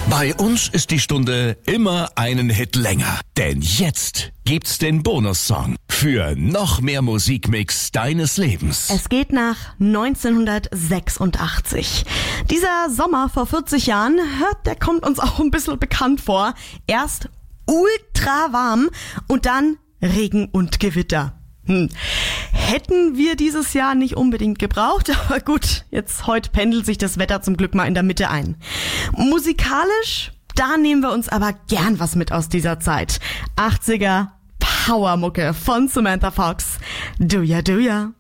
Bei uns ist die Stunde immer einen Hit länger. Denn jetzt gibt's den Bonussong für noch mehr Musikmix deines Lebens. Es geht nach 1986. Dieser Sommer vor 40 Jahren, der kommt uns auch ein bisschen bekannt vor. Erst ultra warm und dann Regen und Gewitter. Hätten wir dieses Jahr nicht unbedingt gebraucht, aber gut, heute pendelt sich das Wetter zum Glück mal in der Mitte ein. Musikalisch, da nehmen wir uns aber gern was mit aus dieser Zeit. 80er Powermucke von Samantha Fox. Do ya, do ya.